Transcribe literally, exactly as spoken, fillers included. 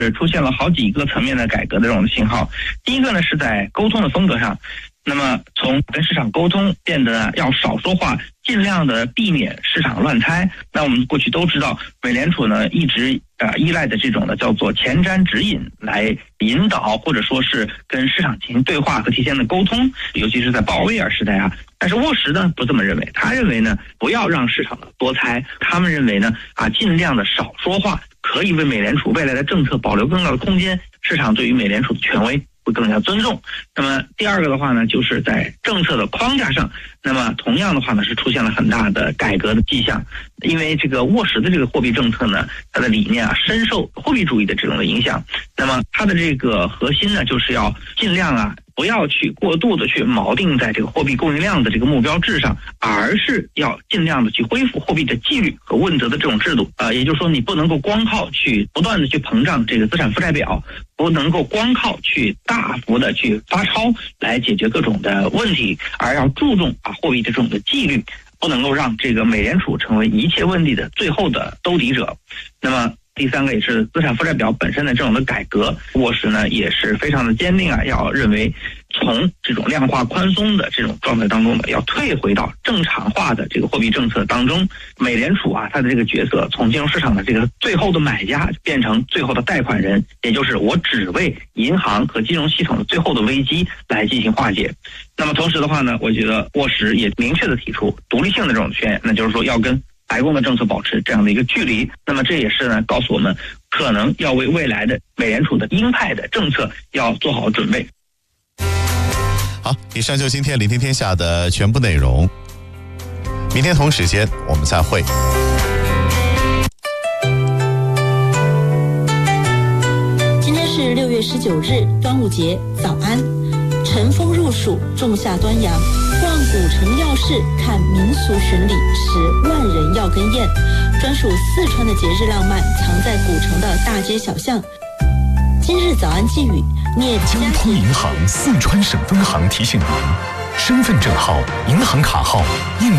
是出现了好几个层面的改革的这种信号。第一个呢是在沟通的风格上，那么从跟市场沟通变得要少说话，尽量的避免市场乱猜。那我们过去都知道，美联储呢一直呃依赖的这种呢叫做前瞻指引来引导，或者说是跟市场进行对话和提前的沟通，尤其是在鲍威尔时代啊。但是沃什呢不这么认为，他认为呢不要让市场的多猜，他们认为呢啊尽量的少说话，可以为美联储未来的政策保留更大的空间，市场对于美联储的权威会更加尊重。那么第二个的话呢，就是在政策的框架上，那么同样的话呢是出现了很大的改革的迹象。因为这个沃什的这个货币政策呢，它的理念啊深受货币主义的这种的影响。那么它的这个核心呢，就是要尽量啊不要去过度的去锚定在这个货币供应量的这个目标制上，而是要尽量的去恢复货币的纪律和问责的这种制度。呃，也就是说，你不能够光靠去不断的去膨胀这个资产负债表，不能够光靠去大幅的去发钞来解决各种的问题，而要注重啊货币的这种的纪律，不能够让这个美联储成为一切问题的最后的兜底者。那么第三个也是资产负债表本身的这种的改革，沃什呢也是非常的坚定啊，要认为从这种量化宽松的这种状态当中呢，要退回到正常化的这个货币政策当中。美联储啊，它的这个角色从金融市场的这个最后的买家变成最后的贷款人，也就是我只为银行和金融系统的最后的危机来进行化解。那么同时的话呢，我觉得沃什也明确的提出独立性的这种宣言，那就是说要跟白宫的政策保持这样的一个距离。那么这也是呢告诉我们，可能要为未来的美联储的鹰派的政策要做好准备。 好，以上就今天聆听天下的全部内容，明天同时间我们再会。 今天是六月十九日，端午节，早安。晨风入暑，仲夏端阳，逛古城要事，看民俗巡礼，是万人要跟宴。专属四川的节日浪漫，藏在古城的大街小巷。今日早安寄语，聂交通银行四川省分行提醒您：身份证号、银行卡号应